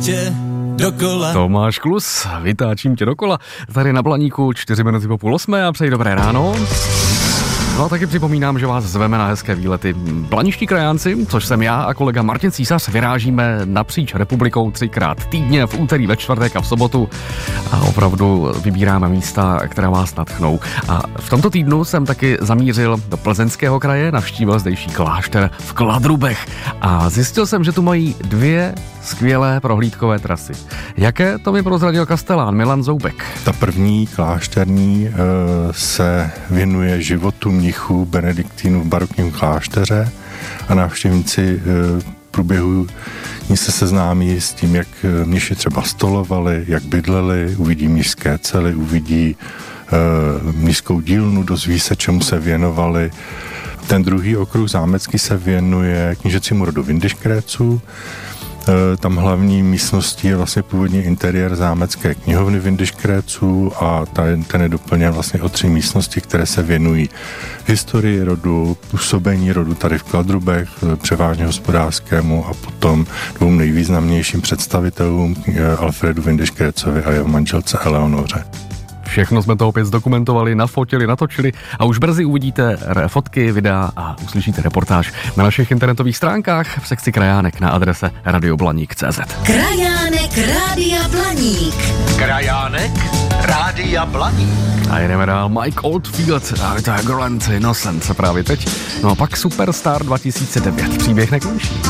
tě dokola. Tomáš Klus, vytáčím tě dokola. Tady na Blaníku 4 minuty po 7:30 a přeji dobré ráno. No a taky připomínám, že vás zveme na hezké výlety. Blaniští krajánci, což jsem já a kolega Martin Císař, vyrážíme napříč republikou 3krát týdně, v úterý, ve čtvrtek a v sobotu. A opravdu vybíráme místa, která vás nadchnou. A v tomto týdnu jsem taky zamířil do Plzeňského kraje, navštívil zdejší klášter v Kladrubech. A zjistil jsem, že tu mají 2 skvělé prohlídkové trasy. Jaké, to mi prozradil kastelán Milan Zoubek. Ta první klášterní se věnuje životu mnichů benediktínů v barokním klášteře a návštěvníci v průběhu ní se seznámí s tím, jak mniši třeba stolovali, jak bydleli, uvidí mnišské cely, uvidí mnišskou dílnu, dozví se, čemu se věnovali. Ten druhý okruh zámecký se věnuje knížecímu rodu Windischgrätzů. Tam hlavní místností je vlastně původní interiér zámecké knihovny Windischgrätzů a ten je doplněn vlastně o 3 místnosti, které se věnují historii rodu, působení rodu tady v Kladrubech, převážně hospodářskému a potom 2 nejvýznamnějším představitelům Alfredu Windischgrätzovi a jeho manželce Eleonoře. Všechno jsme to opět zdokumentovali, nafotili, natočili a už brzy uvidíte fotky, videa a uslyšíte reportáž na našich internetových stránkách v sekci Krajánek na adrese radioblaník.cz. Krajánek Rádia Blaník. Krajánek Rádia Blaník. A jdeme dál. Mike Oldfield a Tiger and Innocent právě teď. No a pak Superstar 2009. Příběh nekončí.